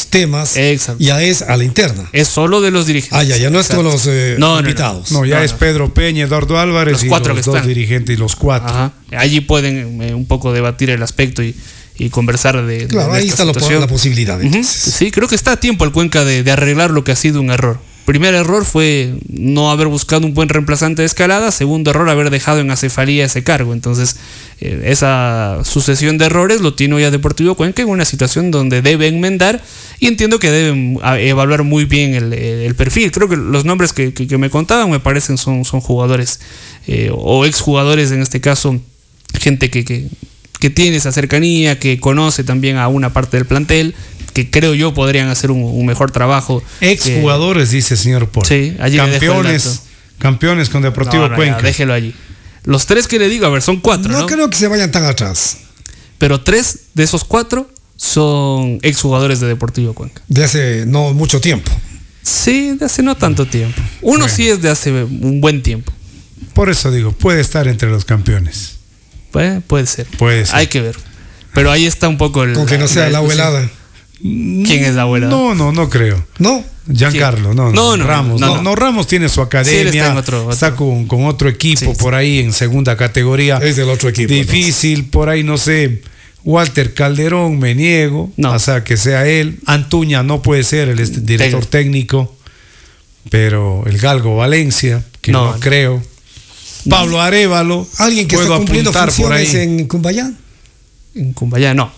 temas, ya es a la interna. Es solo de los dirigentes. Ya no es con los invitados. No, ya es Pedro Peña, Eduardo Álvarez y los dos dirigentes y los cuatro. Ajá. Allí pueden un poco debatir el aspecto y conversar de claro, de ahí está la posibilidad. Sí, creo que está a tiempo el Cuenca de arreglar lo que ha sido un error. Primer error fue no haber buscado un buen reemplazante de Escalada. Segundo error, haber dejado en acefalía ese cargo. Entonces, esa sucesión de errores lo tiene hoy a Deportivo Cuenca en una situación donde debe enmendar, y entiendo que deben evaluar muy bien el perfil. Creo que los nombres que me contaban me parecen son jugadores o exjugadores, en este caso, gente que tiene esa cercanía, que conoce también a una parte del plantel, que creo yo podrían hacer un mejor trabajo. Exjugadores, dice el señor Paul. Sí, allí campeones con Deportivo Cuenca. Ya, déjelo allí. Los tres que le digo, a ver, son cuatro, ¿no? No creo que se vayan tan atrás. Pero 3 de esos 4 son exjugadores de Deportivo Cuenca. De hace no mucho tiempo. Sí, de hace no tanto tiempo. Uno sí es de hace un buen tiempo. Por eso digo, puede estar entre los campeones. Puede ser. Hay que ver. Pero ahí está un poco con que no sea la abuelada. ¿Quién es la abuelada? No creo. ¿No? Giancarlo, no, Ramos. No, Ramos tiene su academia, está con otro equipo por ahí en segunda categoría. Es del otro equipo. Difícil, por ahí no sé. Walter Calderón, me niego, o sea, que sea él. Antuña no puede ser el director técnico, pero el Galgo Valencia, que no creo. Pablo Arévalo, alguien que está cumpliendo funciones en Cumbayá. En Cumbayá no.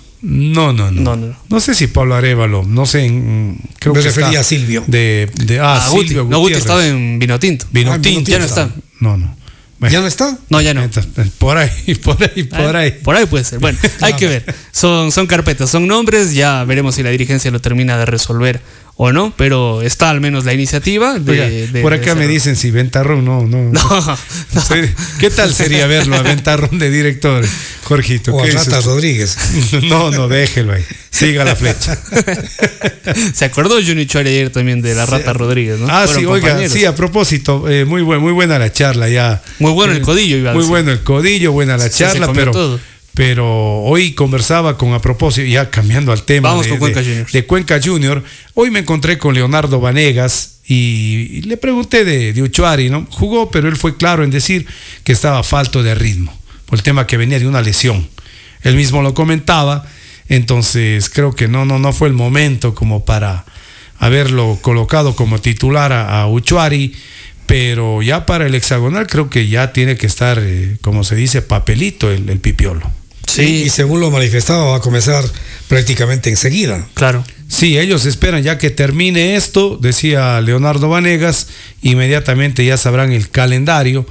No sé si Pablo Arévalo, no sé, creo que refería a Silvio. Silvio Gutiérrez. No, Guti estaba en Vinotinto. Vinotinto ya no está. No. Bueno, ¿ya no está? No, ya no. Por ahí. Por ahí puede ser. Bueno, hay que ver. Son carpetas, son nombres. Ya veremos si la dirigencia lo termina de resolver o no, pero está al menos la iniciativa. Por acá me dicen si Ventarrón, no. ¿Qué tal sería verlo a Ventarrón de director, Jorgito? O a Rata Rodríguez. No, déjelo ahí. Siga la flecha. Se acordó Juni Chuari ayer también de la Rata Rodríguez, ¿no? Sí, oiga, sí, a propósito, muy buena la charla ya. Muy bueno el codillo, iba a decir. Muy bueno el codillo, buena la charla, pero hoy conversaba a propósito, ya cambiando al tema de Cuenca Junior, hoy me encontré con Leonardo Vanegas y le pregunté de Uchuari, ¿no? Jugó, pero él fue claro en decir que estaba falto de ritmo, por el tema que venía de una lesión. Él mismo lo comentaba, entonces creo que no fue el momento como para haberlo colocado como titular a Uchuari, pero ya para el hexagonal creo que ya tiene que estar, como se dice, papelito el Pipiolo. Sí, y según lo manifestado va a comenzar prácticamente enseguida. Claro. Sí, ellos esperan ya que termine esto, decía Leonardo Vanegas, inmediatamente ya sabrán el calendario,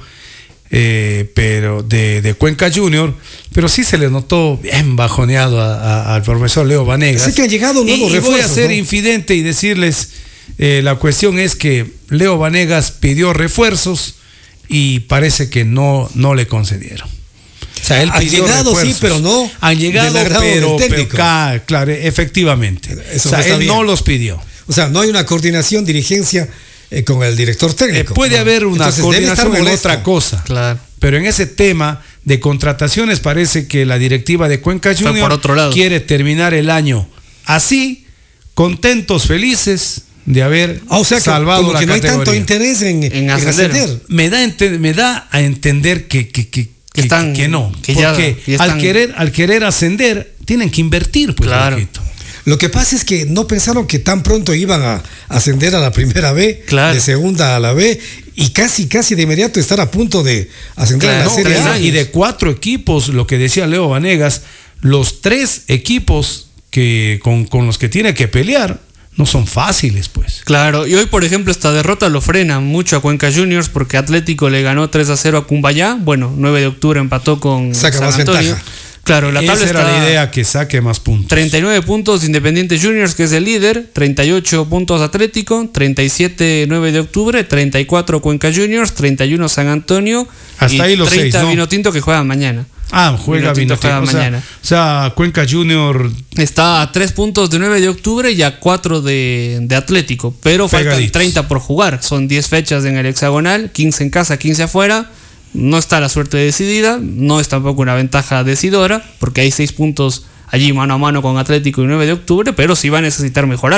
pero de Cuenca Junior, pero sí se le notó bien bajoneado al profesor Leo Vanegas. Así que han llegado nuevos refuerzos. Voy a ser infidente y decirles, la cuestión es que Leo Vanegas pidió refuerzos y parece que no le concedieron. O sea, él pidió refuerzos. Sí, pero no. Han llegado, pero claro, efectivamente. Eso, o sea, él no los pidió. O sea, no hay una coordinación, dirigencia con el director técnico. Puede haber una coordinación en otra cosa. Claro. Pero en ese tema de contrataciones parece que la directiva de Cuenca Junior por otro lado quiere terminar el año así, contentos, felices de haber salvado como la categoría. No hay tanto interés en ascender. Me da a entender que no, porque al querer ascender tienen que invertir, pues. Claro. Lo que pasa es que no pensaron que tan pronto iban a ascender a la primera B, de segunda a la B, y casi de inmediato estar a punto de ascender a la Serie A. Y de 4 equipos, lo que decía Leo Vanegas, los 3 equipos que con los que tiene que pelear no son fáciles, pues. Claro, y hoy, por ejemplo, esta derrota lo frena mucho a Cuenca Juniors porque Atlético le ganó 3-0 a Cumbayá. Bueno, 9 de octubre empató con San Antonio. Ventaja. Claro, la tabla era la idea, que saque más puntos. 39 puntos Independiente Juniors, que es el líder, 38 puntos Atlético, 37 9 de octubre, 34 Cuenca Juniors, 31 San Antonio, hasta y ahí los 30 6, ¿no? Vinotinto, que juega mañana. Juega Vinotinto mañana. O sea, Cuenca Junior está a 3 puntos de 9 de octubre y a 4 de Atlético, pero faltan 30 por jugar. Son 10 fechas en el hexagonal, 15 en casa, 15 afuera. No está la suerte decidida, no es tampoco una ventaja decidora, porque hay 6 puntos allí mano a mano con Atlético y 9 de octubre, pero sí va a necesitar mejorar.